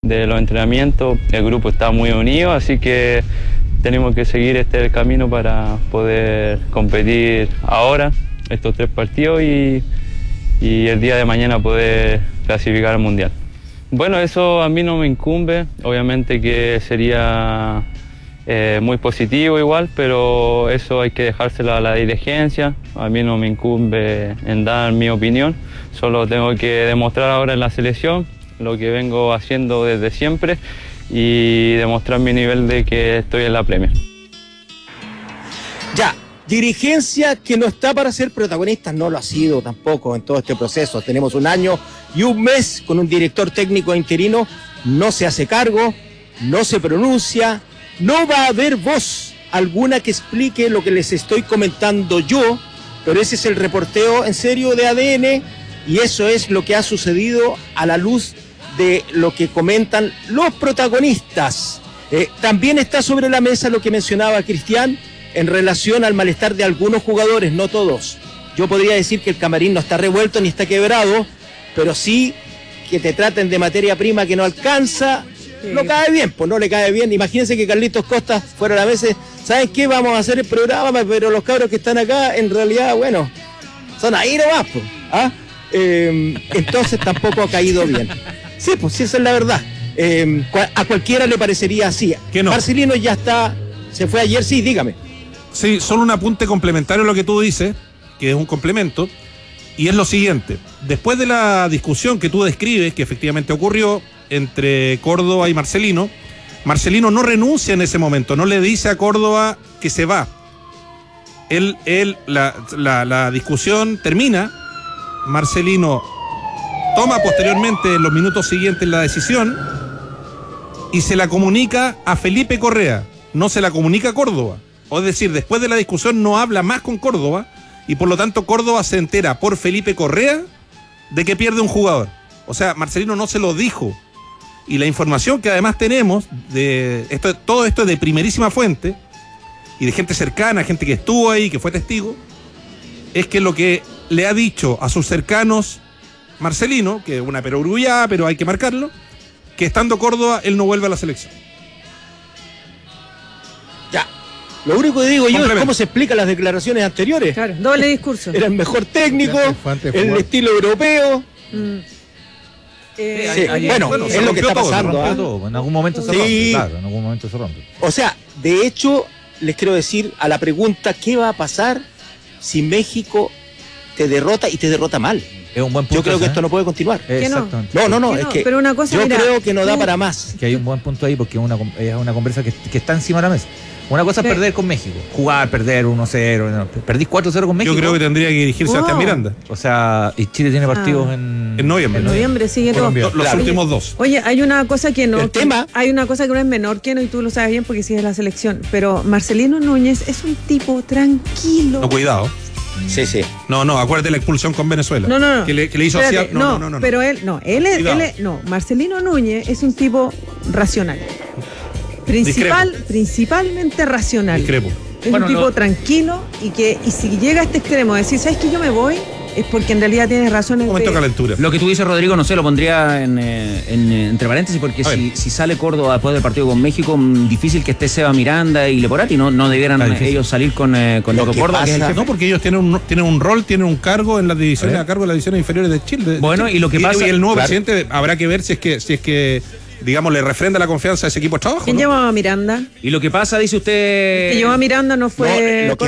de los entrenamientos. El grupo está muy unido, así que tenemos que seguir el camino para poder competir ahora, estos 3 partidos, y el día de mañana poder clasificar al Mundial. Bueno, eso a mí no me incumbe, obviamente que sería muy positivo igual, pero eso hay que dejárselo a la dirigencia. A mí no me incumbe en dar mi opinión, solo tengo que demostrar ahora en la selección lo que vengo haciendo desde siempre y demostrar mi nivel de que estoy en la Premier. Ya, dirigencia que no está para ser protagonista, no lo ha sido tampoco en todo este proceso. Tenemos 1 año y 1 mes con un director técnico interino, no se hace cargo, no se pronuncia, no va a haber voz alguna que explique lo que les estoy comentando yo, pero ese es el reporteo en serio de ADN y eso es lo que ha sucedido a la luz de lo que comentan los protagonistas. También está sobre la mesa lo que mencionaba Cristian en relación al malestar de algunos jugadores, no todos. Yo podría decir que el camarín no está revuelto ni está quebrado, pero sí que te traten de materia prima que no alcanza, no cae bien, pues no le cae bien. Imagínense que Carlitos Costa fuera a la mesa, ¿saben qué? Vamos a hacer el programa, pero los cabros que están acá, en realidad, bueno, son ahí nomás, pues. Entonces tampoco ha caído bien. Sí, pues sí, esa es la verdad. A cualquiera le parecería así. ¿Qué no? Marcelino ya está, se fue ayer, sí, dígame. Sí, solo un apunte complementario a lo que tú dices, que es un complemento, y es lo siguiente. Después de la discusión que tú describes, que efectivamente ocurrió entre Córdoba y Marcelino, Marcelino no renuncia en ese momento, no le dice a Córdoba que se va. La discusión termina, Marcelino toma posteriormente en los minutos siguientes la decisión y se la comunica a Felipe Correa, no se la comunica a Córdoba. Es decir, después de la discusión no habla más con Córdoba y por lo tanto Córdoba se entera por Felipe Correa de que pierde un jugador. O sea, Marcelino no se lo dijo. Y la información que además tenemos, todo esto es de primerísima fuente y de gente cercana, gente que estuvo ahí, que fue testigo, es que lo que le ha dicho a sus cercanos Marcelino, que es una perogrullada, pero hay que marcarlo, que estando Córdoba, él no vuelve a la selección. Ya. Lo único que digo yo es cómo se explican las declaraciones anteriores. Claro, doble discurso. Era el mejor técnico, el estilo europeo. Bueno, es lo que está pasando. Todo. En algún momento se rompe, claro, en algún momento se rompe. O sea, de hecho, les quiero decir a la pregunta, ¿qué va a pasar si México te derrota y te derrota mal? Es un buen punto. Yo creo que esto no puede continuar. Exactamente. No, es que pero una cosa, yo creo que no da para más. Que hay un buen punto ahí porque es una conversa que está encima de la mesa. Una cosa es perder con México. Jugar, perder 1-0. Perdís 4-0 con México. Yo creo que tendría que dirigirse hasta Miranda. O sea, y Chile tiene partidos en noviembre. En noviembre, sigue todo. Los últimos 2. Oye, hay una cosa que no. Hay una cosa que no es menor que no, y tú lo sabes bien porque sigues la selección. Pero Marcelino Núñez es un tipo tranquilo. No, cuidado. Sí. No, acuérdate la expulsión con Venezuela. No. Que le hizo así. No. Pero Marcelino Núñez es un tipo racional. Principalmente racional. Discrepo. Es un tipo tranquilo y si llega a este extremo de decir, ¿sabes que yo me voy? Es porque en realidad tienes razones. Un momento de calentura. Lo que tú dices, Rodrigo, no sé, lo pondría entre paréntesis, porque si sale Córdoba después del partido con México, difícil que esté Seba Miranda y Leporati, no debieran ellos salir con Nico Córdoba, que es el jefe. No, porque ellos tienen un rol, tienen un cargo en las divisiones, a cargo de las divisiones inferiores de Chile. Bueno, y lo que pasa. Y el nuevo presidente habrá que ver si es que digamos, le refrenda la confianza a ese equipo de trabajo. ¿Quién llevaba a Miranda? Y lo que pasa, dice usted. Que llevó a Miranda no fue. Lo que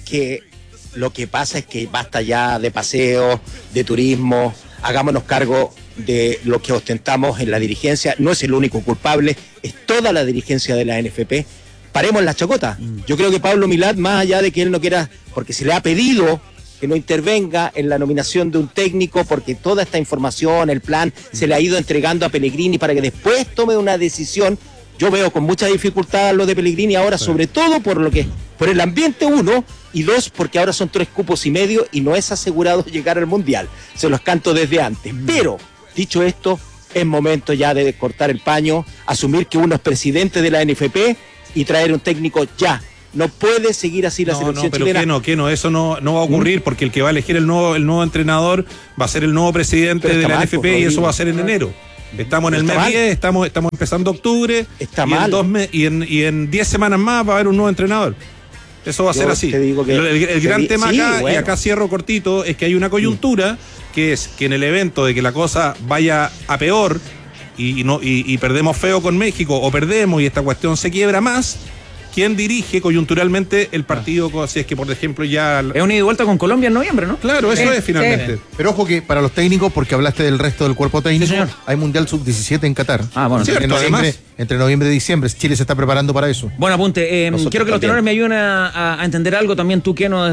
pasa es que basta ya de paseos, de turismo, hagámonos cargo de lo que ostentamos en la dirigencia. No es el único culpable, es toda la dirigencia de la NFP. Paremos la chacota. Yo creo que Pablo Milad, más allá de que él no quiera, porque se le ha pedido que no intervenga en la nominación de un técnico, porque toda esta información, el plan, se le ha ido entregando a Pellegrini para que después tome una decisión. Yo veo con mucha dificultad lo de Pellegrini ahora, sobre todo por el ambiente, 1, y 2, porque ahora son 3 cupos y medio y no es asegurado llegar al Mundial. Se los canto desde antes. Pero, dicho esto, es momento ya de cortar el paño, asumir que uno es presidente de la NFP y traer un técnico ya. No puede seguir así la selección chilena. Pero eso no va a ocurrir, porque el que va a elegir el nuevo entrenador va a ser el nuevo presidente de la NFP, y eso va a ser en enero. Estamos en el mes 10, estamos empezando octubre. Está y mal. Y en 10 semanas más va a haber un nuevo entrenador. Eso va a ser así. Te digo que el gran tema acá, bueno. y acá cierro cortito, es que hay una coyuntura que es que en el evento de que la cosa vaya a peor y perdemos feo con México, o perdemos y esta cuestión se quiebra más, ¿quién dirige coyunturalmente el partido? Si es que, por ejemplo, ya... Es un ida y vuelta con Colombia en noviembre, ¿no? Claro, eso es finalmente. Pero ojo que para los técnicos, porque hablaste del resto del cuerpo técnico, Sí, señor. hay Mundial Sub-17 en Qatar. Ah, bueno. Cierto, Entre noviembre y diciembre. Chile se está preparando para eso. Buen apunte. Nosotros Quiero que los también. tenores me ayuden a entender algo también. Tú que nos